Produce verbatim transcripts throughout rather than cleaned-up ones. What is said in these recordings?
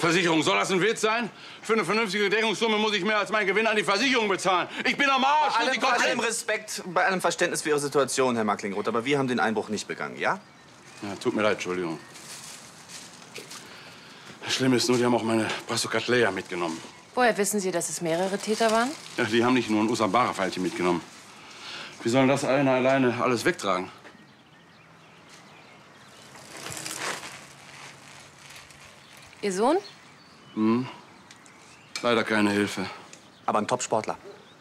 Versicherung, soll das ein Witz sein? Für eine vernünftige Deckungssumme muss ich mehr als meinen Gewinn an die Versicherung bezahlen. Ich bin am Arsch. Bei allem, bei allem Respekt, bei allem Verständnis für Ihre Situation, Herr Marklingroth, aber wir haben den Einbruch nicht begangen, ja? Ja, tut mir leid, Entschuldigung. Das Schlimme ist nur, die haben auch meine Brassokatleia mitgenommen. Woher wissen Sie, dass es mehrere Täter waren? Ja, die haben nicht nur ein Usambara-Pfeilchen mitgenommen. Wie sollen das einer alleine alles wegtragen? Ihr Sohn? Hm. Leider keine Hilfe. Aber ein Top-Sportler.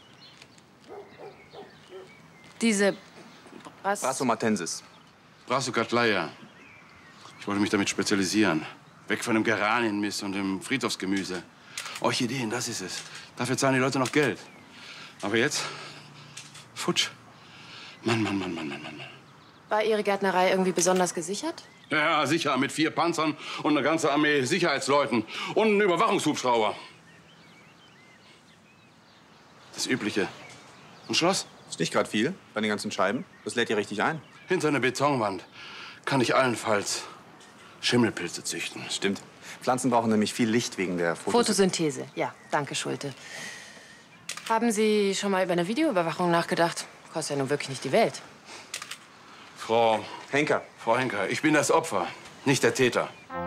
Diese Brass... Brassomatensis. Brassokatleia. Ich wollte mich damit spezialisieren. Weg von dem Geranienmist und dem Friedhofsgemüse. Orchideen, das ist es. Dafür zahlen die Leute noch Geld. Aber jetzt? Futsch. Mann, Mann, Mann, Mann, Mann, Mann. War Ihre Gärtnerei irgendwie besonders gesichert? Ja, sicher. Mit vier Panzern und eine ganze Armee Sicherheitsleuten. Und einen Überwachungshubschrauber. Das Übliche. Ein Schloss? Ist nicht gerade viel bei den ganzen Scheiben. Das lädt ihr richtig ein. Hinter einer Betonwand kann ich allenfalls Schimmelpilze züchten. Stimmt. Pflanzen brauchen nämlich viel Licht wegen der Photosynthese. Photosynthese, ja. Danke, Schulte. Haben Sie schon mal über eine Videoüberwachung nachgedacht? Kostet ja nun wirklich nicht die Welt. Frau Henker. Frau Henker, ich bin das Opfer, nicht der Täter.